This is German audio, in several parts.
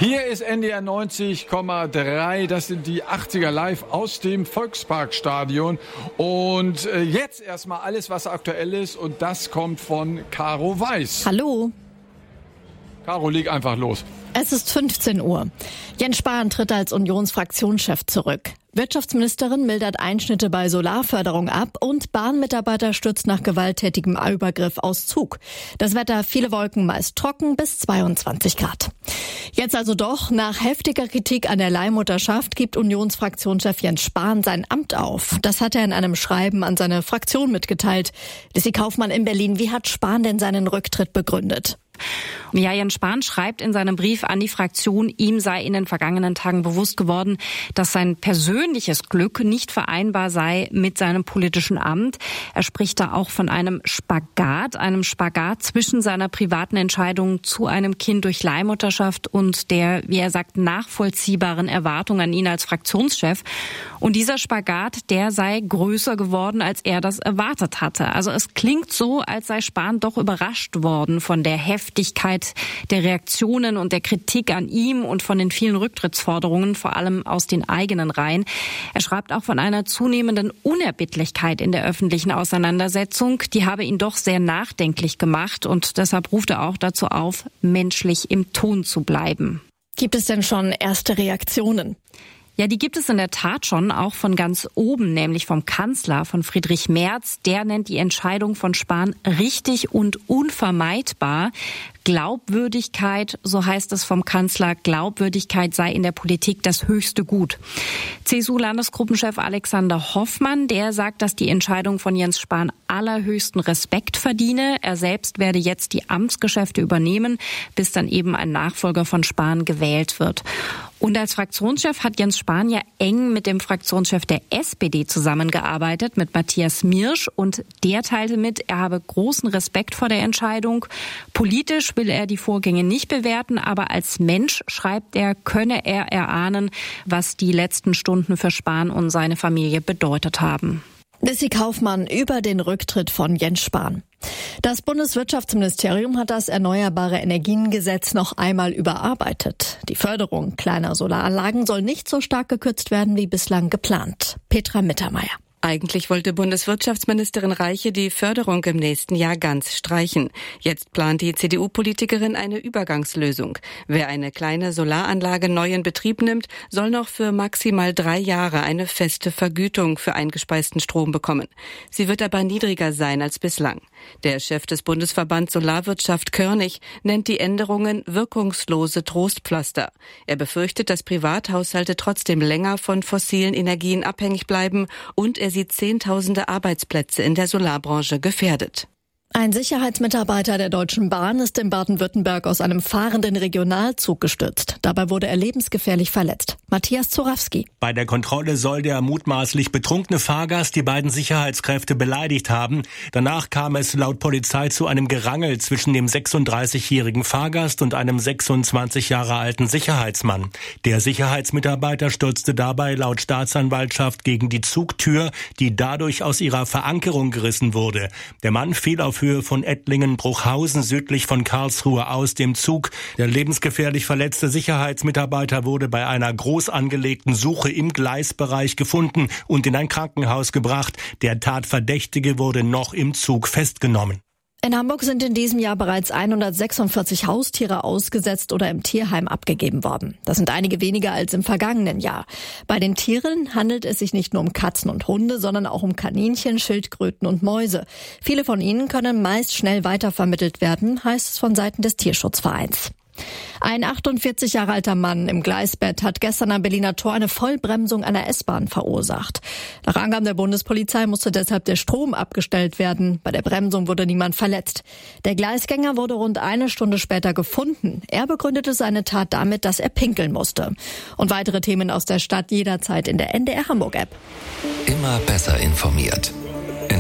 Hier ist NDR 90,3. Das sind die 80er live aus dem Volksparkstadion. Und jetzt erstmal alles, was aktuell ist. Und das kommt von Caro Weiß. Hallo. Caro, leg einfach los. Es ist 15 Uhr. Jens Spahn tritt als Unionsfraktionschef zurück. Wirtschaftsministerin mildert Einschnitte bei Solarförderung ab und Bahnmitarbeiter stürzt nach gewalttätigem Übergriff aus Zug. Das Wetter, viele Wolken, meist trocken, bis 22 Grad. Jetzt also doch, nach heftiger Kritik an der Leihmutterschaft gibt Unionsfraktionschef Jens Spahn sein Amt auf. Das hat er in einem Schreiben an seine Fraktion mitgeteilt. Lissi Kaufmann in Berlin, wie hat Spahn denn seinen Rücktritt begründet? Ja, Jens Spahn schreibt in seinem Brief an die Fraktion, ihm sei in den vergangenen Tagen bewusst geworden, dass sein persönliches Glück nicht vereinbar sei mit seinem politischen Amt. Er spricht da auch von einem Spagat zwischen seiner privaten Entscheidung zu einem Kind durch Leihmutterschaft und der, wie er sagt, nachvollziehbaren Erwartung an ihn als Fraktionschef. Und dieser Spagat, der sei größer geworden, als er das erwartet hatte. Also es klingt so, als sei Spahn doch überrascht worden von der Heftigkeit der Reaktionen und der Kritik an ihm und von den vielen Rücktrittsforderungen, vor allem aus den eigenen Reihen. Er schreibt auch von einer zunehmenden Unerbittlichkeit in der öffentlichen Auseinandersetzung. Die habe ihn doch sehr nachdenklich gemacht und deshalb ruft er auch dazu auf, menschlich im Ton zu bleiben. Gibt es denn schon erste Reaktionen? Ja, die gibt es in der Tat schon, auch von ganz oben, nämlich vom Kanzler, von Friedrich Merz. Der nennt die Entscheidung von Spahn richtig und unvermeidbar. Glaubwürdigkeit, so heißt es vom Kanzler, Glaubwürdigkeit sei in der Politik das höchste Gut. CSU-Landesgruppenchef Alexander Hoffmann, der sagt, dass die Entscheidung von Jens Spahn allerhöchsten Respekt verdiene. Er selbst werde jetzt die Amtsgeschäfte übernehmen, bis dann eben ein Nachfolger von Spahn gewählt wird. Und als Fraktionschef hat Jens Spahn ja eng mit dem Fraktionschef der SPD zusammengearbeitet, mit Matthias Mirsch. Und der teilte mit, er habe großen Respekt vor der Entscheidung. Politisch will er die Vorgänge nicht bewerten, aber als Mensch, schreibt er, könne er erahnen, was die letzten Stunden für Spahn und seine Familie bedeutet haben. Lissi Kaufmann über den Rücktritt von Jens Spahn. Das Bundeswirtschaftsministerium hat das Erneuerbare Energiengesetz noch einmal überarbeitet. Die Förderung kleiner Solaranlagen soll nicht so stark gekürzt werden wie bislang geplant. Petra Mittermeier. Eigentlich wollte Bundeswirtschaftsministerin Reiche die Förderung im nächsten Jahr ganz streichen. Jetzt plant die CDU-Politikerin eine Übergangslösung. Wer eine kleine Solaranlage neu in Betrieb nimmt, soll noch für maximal 3 Jahre eine feste Vergütung für eingespeisten Strom bekommen. Sie wird aber niedriger sein als bislang. Der Chef des Bundesverbands Solarwirtschaft Körnig nennt die Änderungen wirkungslose Trostpflaster. Er befürchtet, dass Privathaushalte trotzdem länger von fossilen Energien abhängig bleiben und er sieht Zehntausende Arbeitsplätze in der Solarbranche gefährdet. Ein Sicherheitsmitarbeiter der Deutschen Bahn ist in Baden-Württemberg aus einem fahrenden Regionalzug gestürzt. Dabei wurde er lebensgefährlich verletzt. Matthias Zorawski. Bei der Kontrolle soll der mutmaßlich betrunkene Fahrgast die beiden Sicherheitskräfte beleidigt haben. Danach kam es laut Polizei zu einem Gerangel zwischen dem 36-jährigen Fahrgast und einem 26 Jahre alten Sicherheitsmann. Der Sicherheitsmitarbeiter stürzte dabei laut Staatsanwaltschaft gegen die Zugtür, die dadurch aus ihrer Verankerung gerissen wurde. Der Mann fiel auf Höhe von Ettlingen-Bruchhausen südlich von Karlsruhe aus dem Zug. Der lebensgefährlich verletzte Sicherheitsmitarbeiter wurde bei einer groß angelegten Suche im Gleisbereich gefunden und in ein Krankenhaus gebracht. Der Tatverdächtige wurde noch im Zug festgenommen. In Hamburg sind in diesem Jahr bereits 146 Haustiere ausgesetzt oder im Tierheim abgegeben worden. Das sind einige weniger als im vergangenen Jahr. Bei den Tieren handelt es sich nicht nur um Katzen und Hunde, sondern auch um Kaninchen, Schildkröten und Mäuse. Viele von ihnen können meist schnell weitervermittelt werden, heißt es von Seiten des Tierschutzvereins. Ein 48 Jahre alter Mann im Gleisbett hat gestern am Berliner Tor eine Vollbremsung einer S-Bahn verursacht. Nach Angaben der Bundespolizei musste deshalb der Strom abgestellt werden. Bei der Bremsung wurde niemand verletzt. Der Gleisgänger wurde rund 1 Stunde später gefunden. Er begründete seine Tat damit, dass er pinkeln musste. Und weitere Themen aus der Stadt jederzeit in der NDR Hamburg App. Immer besser informiert. In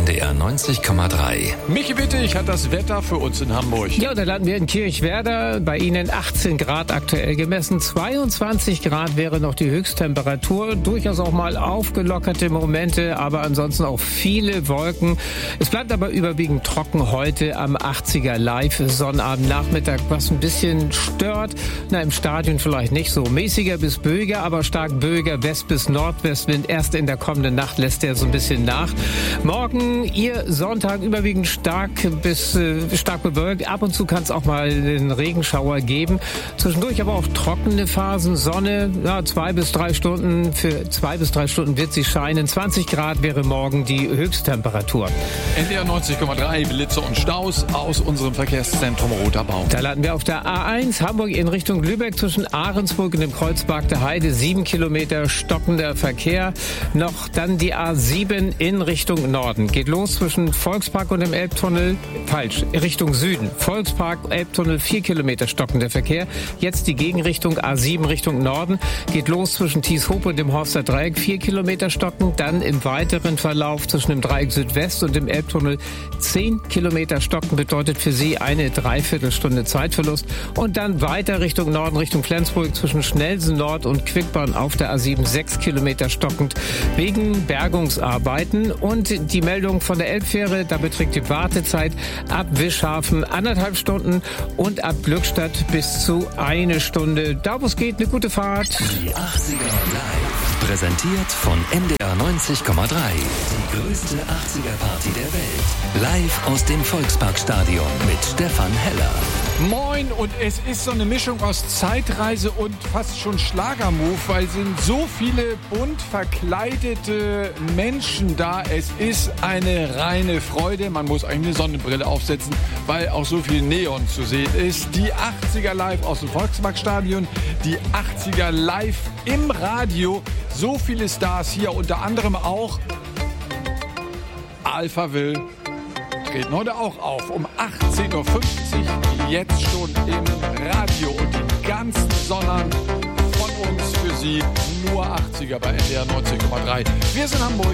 NDR 90,3. Michi Wittig hat das Wetter für uns in Hamburg. Ja, da landen wir in Kirchwerder. Bei Ihnen 18 Grad aktuell gemessen. 22 Grad wäre noch die Höchsttemperatur. Durchaus auch mal aufgelockerte Momente, aber ansonsten auch viele Wolken. Es bleibt aber überwiegend trocken heute am 80er Live Sonnabendnachmittag, was ein bisschen stört. Im Stadion vielleicht nicht so. Mäßiger bis böiger, aber stark böiger West- bis Nordwestwind. Erst in der kommenden Nacht lässt er so ein bisschen nach. Morgen, Ihr Sonntag, überwiegend stark bis stark bewölkt. Ab und zu kann es auch mal einen Regenschauer geben. Zwischendurch aber auch trockene Phasen. Sonne, 2 bis 3 Stunden. Für 2 bis 3 Stunden wird sie scheinen. 20 Grad wäre morgen die Höchsttemperatur. NDR 90,3, Blitze und Staus aus unserem Verkehrszentrum Roter Baum. Da landen wir auf der A1 Hamburg in Richtung Lübeck zwischen Ahrensburg und dem Kreuzberg der Heide. 7 Kilometer stockender Verkehr. Noch dann die A7 in Richtung Norden. Geht los zwischen Volkspark und dem Elbtunnel. Falsch, Richtung Süden. Volkspark, Elbtunnel, 4 Kilometer stockender Verkehr. Jetzt die Gegenrichtung A7 Richtung Norden. Geht los zwischen Thieshope und dem Horster Dreieck. 4 Kilometer stockend. Dann im weiteren Verlauf zwischen dem Dreieck Südwest und dem Elbtunnel 10 Kilometer stocken. Bedeutet für Sie eine Dreiviertelstunde Zeitverlust. Und dann weiter Richtung Norden, Richtung Flensburg zwischen Schnellsen Nord und Quickborn auf der A7 6 Kilometer stockend wegen Bergungsarbeiten. Und die Meldung von der Elbfähre, da beträgt die Wartezeit ab Wischhafen 1,5 Stunden und ab Glückstadt bis zu 1 Stunde. Da wo es geht, eine gute Fahrt. Die 80er Live, präsentiert von NDR 90,3. Die größte 80er-Party der Welt. Live aus dem Volksparkstadion mit Stefan Heller. Moin, und es ist so eine Mischung aus Zeitreise und fast schon Schlagermove, weil sind so viele bunt verkleidete Menschen da. Es ist eine reine Freude. Man muss eigentlich eine Sonnenbrille aufsetzen, weil auch so viel Neon zu sehen ist. Die 80er Live aus dem Volksparkstadion, die 80er Live im Radio. So viele Stars hier, unter anderem auch Alpha Will. Treten heute auch auf um 18.50 Uhr, jetzt schon im Radio. Und die ganzen Sonnern von uns für Sie, nur 80er bei NDR 90,3. Wir sind Hamburg.